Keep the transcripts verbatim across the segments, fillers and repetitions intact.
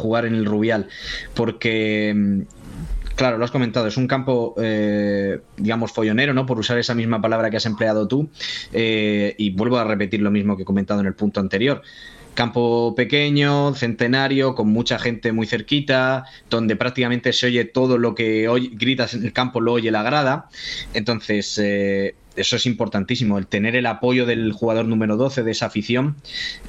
jugar en el Rubial, porque... Claro, lo has comentado, es un campo, eh, digamos, follonero, ¿no? Por usar esa misma palabra que has empleado tú. Eh, y vuelvo a repetir lo mismo que he comentado en el punto anterior. Campo pequeño, centenario, con mucha gente muy cerquita, donde prácticamente se oye todo lo que oye, gritas en el campo, lo oye la grada. Entonces, eh, eso es importantísimo. El tener el apoyo del jugador número doce de esa afición,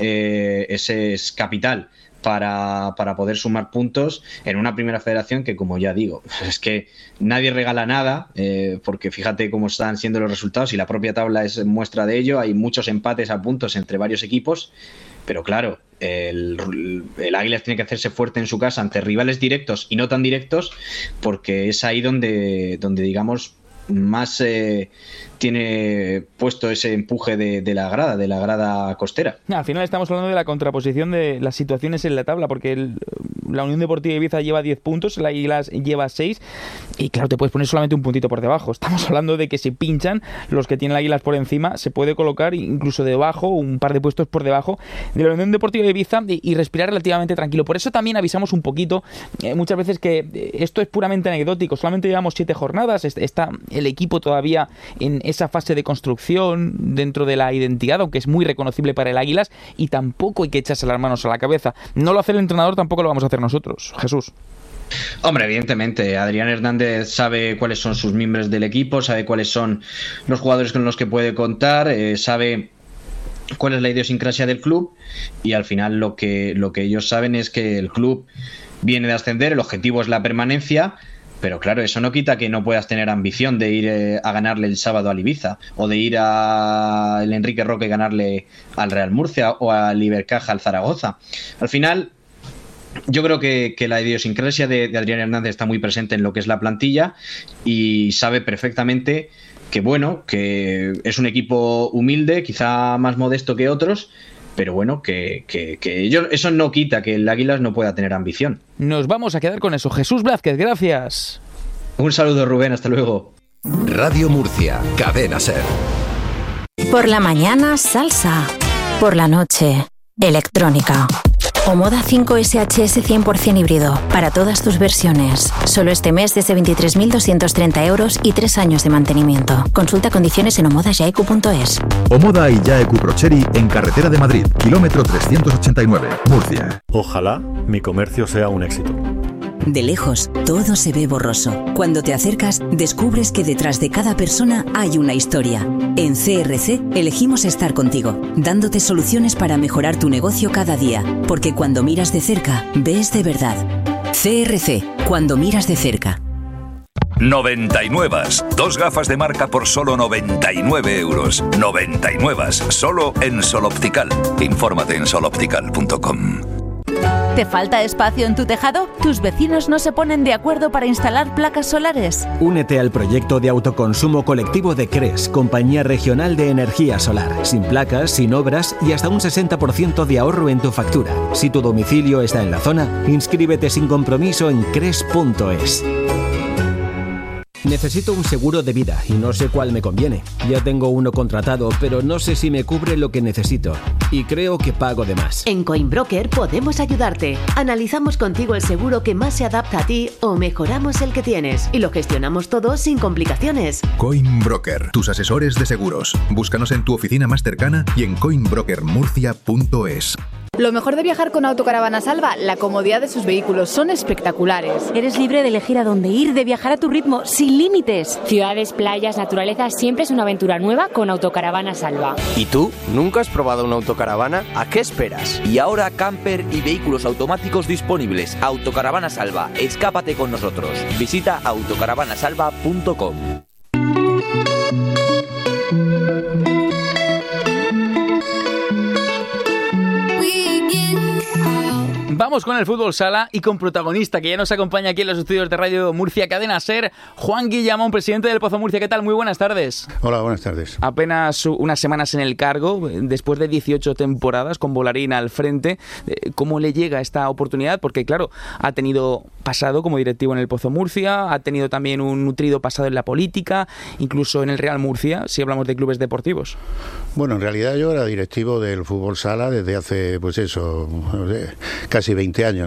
eh, ese es capital. Para, para poder sumar puntos en una primera federación que, como ya digo, es que nadie regala nada, eh, porque fíjate cómo están siendo los resultados y la propia tabla es muestra de ello. Hay muchos empates a puntos entre varios equipos, pero claro, el, el Águilas tiene que hacerse fuerte en su casa ante rivales directos y no tan directos, porque es ahí donde, donde digamos, más eh, tiene puesto ese empuje de, de la grada, de la grada costera. Al final estamos hablando de la contraposición de las situaciones en la tabla, porque el, la Unión Deportiva Ibiza lleva diez puntos, la Águilas lleva seis, y claro, te puedes poner solamente un puntito por debajo. Estamos hablando de que si pinchan, los que tienen Águilas por encima, se puede colocar incluso debajo, un par de puestos por debajo de la Unión Deportiva Ibiza, y, y respirar relativamente tranquilo. Por eso también avisamos un poquito, eh, muchas veces, que esto es puramente anecdótico. Solamente llevamos siete jornadas, está el equipo todavía en esa fase de construcción dentro de la identidad, aunque es muy reconocible para el Águilas, y tampoco hay que echarse las manos a la cabeza. No lo hace el entrenador, tampoco lo vamos a hacer nosotros. Jesús. Hombre, evidentemente, Adrián Hernández sabe cuáles son sus miembros del equipo, sabe cuáles son los jugadores con los que puede contar, eh, sabe cuál es la idiosincrasia del club, y al final lo que, lo que ellos saben es que el club viene de ascender, el objetivo es la permanencia. Pero claro, eso no quita que no puedas tener ambición de ir eh, a ganarle el sábado al Ibiza, o de ir a el Enrique Roque y ganarle al Real Murcia, o al Ibercaja al Zaragoza. Al final, yo creo que, que la idiosincrasia de, de Adrián Hernández está muy presente en lo que es la plantilla, y sabe perfectamente que, bueno, que es un equipo humilde, quizá más modesto que otros, pero bueno, que, que, que ellos, eso no quita que el Águilas no pueda tener ambición. Nos vamos a quedar con eso. Jesús Blázquez, gracias. Un saludo, Rubén, hasta luego. Radio Murcia, Cadena SER. Por la mañana, salsa. Por la noche, electrónica. Omoda cinco S H S cien por ciento híbrido, para todas tus versiones. Solo este mes desde veintitrés mil doscientos treinta euros y tres años de mantenimiento. Consulta condiciones en omoda yaecu punto es. Omoda y Yaecu Procheri en Carretera de Madrid, kilómetro trescientos ochenta y nueve, Murcia. Ojalá mi comercio sea un éxito. De lejos, todo se ve borroso. Cuando te acercas, descubres que detrás de cada persona hay una historia. En C R C elegimos estar contigo, dándote soluciones para mejorar tu negocio cada día. Porque cuando miras de cerca, ves de verdad. C R C, cuando miras de cerca. noventa y nueve. Dos gafas de marca por solo noventa y nueve euros. noventa y nueve. Solo en Sol Optical. Infórmate en sol optical punto com. ¿Te falta espacio en tu tejado? ¿Tus vecinos no se ponen de acuerdo para instalar placas solares? Únete al proyecto de autoconsumo colectivo de CRES, Compañía Regional de Energía Solar. Sin placas, sin obras y hasta un sesenta por ciento de ahorro en tu factura. Si tu domicilio está en la zona, inscríbete sin compromiso en cres punto es. Necesito un seguro de vida y no sé cuál me conviene. Ya tengo uno contratado, pero no sé si me cubre lo que necesito. Y creo que pago de más. En Coinbroker podemos ayudarte. Analizamos contigo el seguro que más se adapta a ti o mejoramos el que tienes. Y lo gestionamos todo sin complicaciones. Coinbroker, tus asesores de seguros. Búscanos en tu oficina más cercana y en coinbroker murcia punto es. Lo mejor de viajar con Autocaravana Salva, la comodidad de sus vehículos, son espectaculares. Eres libre de elegir a dónde ir, de viajar a tu ritmo, sin límites. Ciudades, playas, naturaleza, siempre es una aventura nueva con Autocaravana Salva. ¿Y tú? ¿Nunca has probado una autocaravana? ¿A qué esperas? Y ahora camper y vehículos automáticos disponibles. Autocaravana Salva, escápate con nosotros. Visita autocaravana salva punto com. Vamos con el fútbol sala y con protagonista que ya nos acompaña aquí en los estudios de Radio Murcia Cadena SER, Juan Guillamón, presidente del Pozo Murcia. ¿Qué tal? Muy buenas tardes. Hola, buenas tardes. Apenas unas semanas en el cargo, después de dieciocho temporadas con Bollarín al frente. ¿Cómo le llega esta oportunidad? Porque claro, ha tenido pasado como directivo en el Pozo Murcia, ha tenido también un nutrido pasado en la política, incluso en el Real Murcia, si hablamos de clubes deportivos. Bueno, en realidad yo era directivo del fútbol sala desde hace, pues eso, casi veinte años.